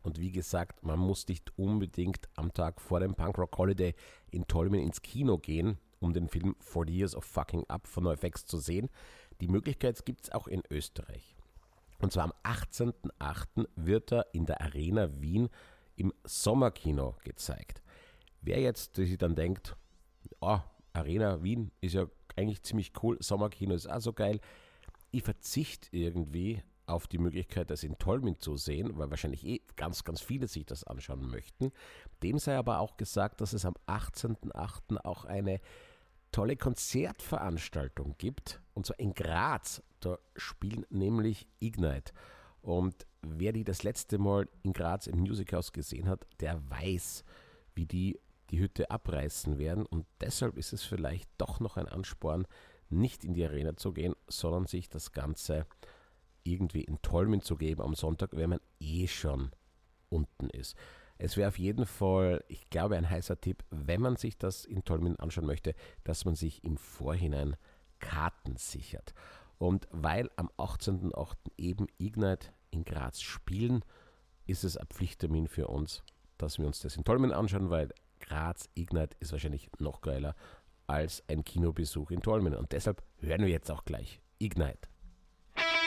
Und wie gesagt, man muss nicht unbedingt am Tag vor dem Punkrock Holiday in Tolmin ins Kino gehen, um den Film 40 Years of Fucking Up von NoFX zu sehen. Die Möglichkeit gibt es auch in Österreich. Und zwar am 18.08. wird er in der Arena Wien im Sommerkino gezeigt. Wer jetzt sich dann denkt, oh, Arena Wien ist ja eigentlich ziemlich cool, Sommerkino ist auch so geil, ich verzichte irgendwie auf die Möglichkeit, das in Tolmin zu sehen, weil wahrscheinlich ganz, ganz viele sich das anschauen möchten. Dem sei aber auch gesagt, dass es am 18.08. auch eine tolle Konzertveranstaltung gibt, und zwar in Graz. Da spielen nämlich Ignite. Und wer die das letzte Mal in Graz im Musichaus gesehen hat, der weiß, wie die Hütte abreißen werden. Und deshalb ist es vielleicht doch noch ein Ansporn, nicht in die Arena zu gehen, sondern sich das Ganze irgendwie in Tolmin zu geben am Sonntag, wenn man schon unten ist. Es wäre auf jeden Fall, ich glaube, ein heißer Tipp, wenn man sich das in Tolmin anschauen möchte, dass man sich im Vorhinein Karten sichert. Und weil am 18.08. eben Ignite in Graz spielen, ist es ein Pflichttermin für uns, dass wir uns das in Tolmin anschauen, weil Graz Ignite ist wahrscheinlich noch geiler als ein Kinobesuch in Tolmin. Und deshalb hören wir jetzt auch gleich Ignite.